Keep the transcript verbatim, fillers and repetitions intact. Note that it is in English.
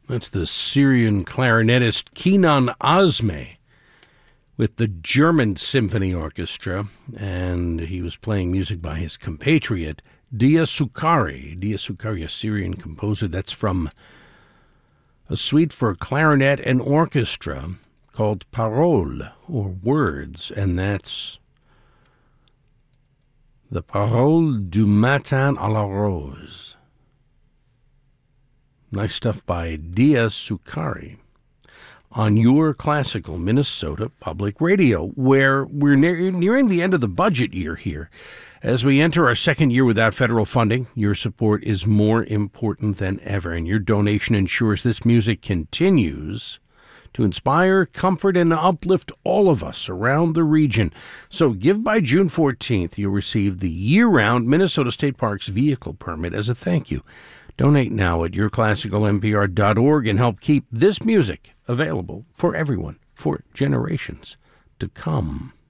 That's the Syrian clarinetist Kenan Azme with the German Symphony Orchestra, and he was playing music by his compatriot Dia Sukkari. Dia Sukkari, a Syrian composer. That's from a suite for clarinet and orchestra called Parole, or Words, and that's the Parole du Matin à la Rose. Nice stuff by Dia Sukkari on your classical Minnesota Public Radio, where we're near, nearing the end of the budget year here. As we enter our second year without federal funding, your support is more important than ever, and your donation ensures this music continues to inspire, comfort, and uplift all of us around the region. So give by June fourteenth. You'll receive the year-round Minnesota State Parks vehicle permit as a thank you. Donate now at your classical n p r dot org and help keep this music available for everyone for generations to come.